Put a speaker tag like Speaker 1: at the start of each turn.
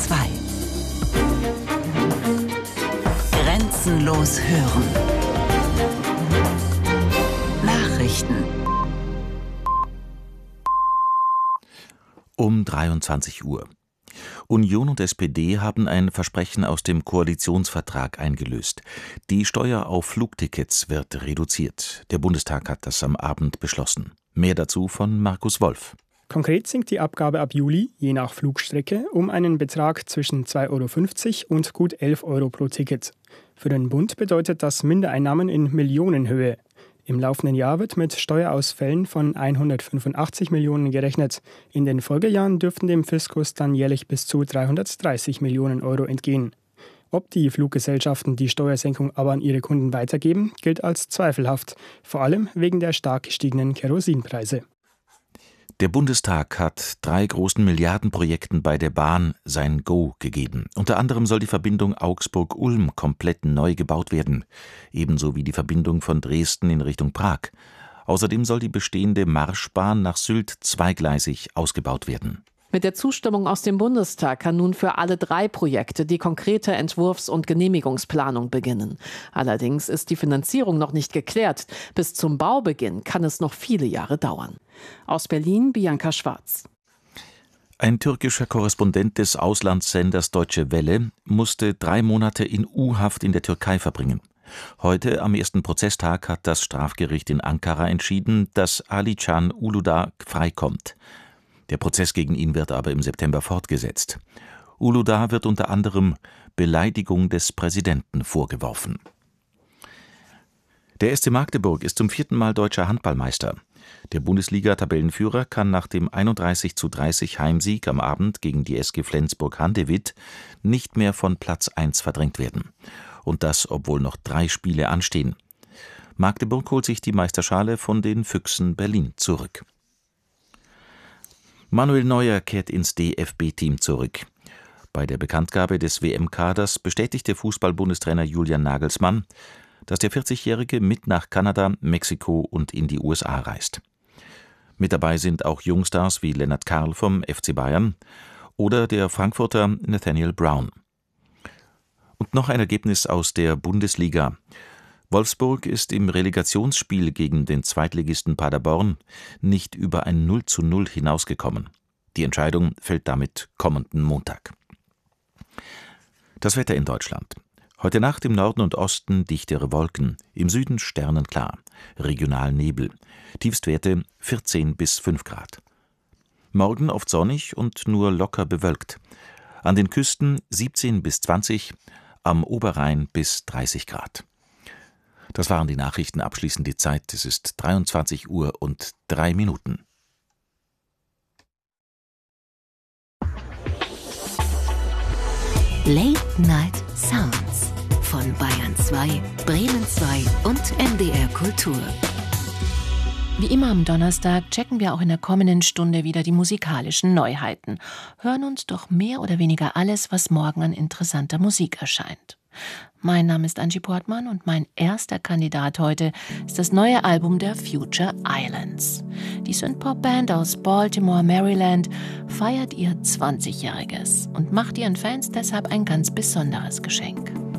Speaker 1: 2. Grenzenlos hören. Nachrichten.
Speaker 2: Um 23 Uhr. Union und SPD haben ein Versprechen aus dem Koalitionsvertrag eingelöst. Die Steuer auf Flugtickets wird reduziert. Der Bundestag hat das am Abend beschlossen. Mehr dazu von Markus Wolf.
Speaker 3: Konkret sinkt die Abgabe ab Juli, je nach Flugstrecke, um einen Betrag zwischen 2,50 € und gut 11 € pro Ticket. Für den Bund bedeutet das Mindereinnahmen in Millionenhöhe. Im laufenden Jahr wird mit Steuerausfällen von 185 Millionen gerechnet. In den Folgejahren dürften dem Fiskus dann jährlich bis zu 330 Millionen € entgehen. Ob die Fluggesellschaften die Steuersenkung aber an ihre Kunden weitergeben, gilt als zweifelhaft, vor allem wegen der stark gestiegenen Kerosinpreise.
Speaker 2: Der Bundestag hat 3 großen Milliardenprojekten bei der Bahn sein Go gegeben. Unter anderem soll die Verbindung Augsburg-Ulm komplett neu gebaut werden, ebenso wie die Verbindung von Dresden in Richtung Prag. Außerdem soll die bestehende Marschbahn nach Sylt zweigleisig ausgebaut werden.
Speaker 4: Mit der Zustimmung aus dem Bundestag kann nun für alle 3 Projekte die konkrete Entwurfs- und Genehmigungsplanung beginnen. Allerdings ist die Finanzierung noch nicht geklärt. Bis zum Baubeginn kann es noch viele Jahre dauern. Aus Berlin, Bianca Schwarz.
Speaker 2: Ein türkischer Korrespondent des Auslandssenders Deutsche Welle musste 3 Monate in U-Haft in der Türkei verbringen. Heute, am ersten Prozesstag, hat das Strafgericht in Ankara entschieden, dass Ali Can Uludağ freikommt. Der Prozess gegen ihn wird aber im September fortgesetzt. Uludağ wird unter anderem Beleidigung des Präsidenten vorgeworfen. Der SC Magdeburg ist zum 4. Mal deutscher Handballmeister. Der Bundesliga-Tabellenführer kann nach dem 31:30 Heimsieg am Abend gegen die SG Flensburg-Handewitt nicht mehr von Platz 1 verdrängt werden. Und das, obwohl noch 3 Spiele anstehen. Magdeburg holt sich die Meisterschale von den Füchsen Berlin zurück. Manuel Neuer kehrt ins DFB-Team zurück. Bei der Bekanntgabe des WM-Kaders bestätigte Fußball-Bundestrainer Julian Nagelsmann, dass der 40-Jährige mit nach Kanada, Mexiko und in die USA reist. Mit dabei sind auch Jungstars wie Lennart Karl vom FC Bayern oder der Frankfurter Nathaniel Brown. Und noch ein Ergebnis aus der Bundesliga. Wolfsburg ist im Relegationsspiel gegen den Zweitligisten Paderborn nicht über ein 0:0 hinausgekommen. Die Entscheidung fällt damit kommenden Montag. Das Wetter in Deutschland. Heute Nacht im Norden und Osten dichtere Wolken, im Süden sternenklar, regional Nebel, Tiefstwerte 14 bis 5 Grad. Morgen oft sonnig und nur locker bewölkt. An den Küsten 17 bis 20, am Oberrhein bis 30 Grad. Das waren die Nachrichten, abschließend die Zeit. Es ist 23 Uhr und 3 Minuten.
Speaker 5: Late Night Sounds von Bayern 2, Bremen 2 und NDR Kultur.
Speaker 6: Wie immer am Donnerstag checken wir auch in der kommenden Stunde wieder die musikalischen Neuheiten. Hören uns doch mehr oder weniger alles, was morgen an interessanter Musik erscheint. Mein Name ist Angie Portmann und mein erster Kandidat heute ist das neue Album der Future Islands. Die Synthpop-Band aus Baltimore, Maryland feiert ihr 20-Jähriges und macht ihren Fans deshalb ein ganz besonderes Geschenk.